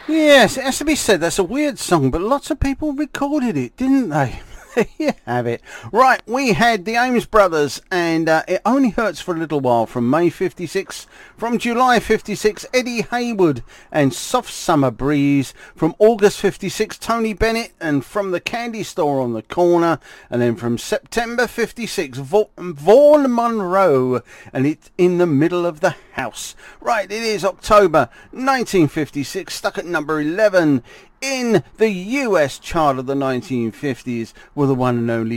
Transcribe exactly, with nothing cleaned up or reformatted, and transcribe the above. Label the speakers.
Speaker 1: Yes, it has to be said, that's a weird song, but lots of people recorded it, didn't they? There you have it. Right, we had the Ames Brothers, and uh, It Only Hurts for a Little While from May fifty-six. From July fifty-six, Eddie Hayward and Soft Summer Breeze. From August fifty-six, Tony Bennett and From the Candy Store on the Corner. And then from September fifty-six, Va- Vaughan Monroe and It's in the Middle of the House. Right, it is October nineteen fifty-six, stuck at number eleven in the U S chart of the nineteen fifties, were the one and only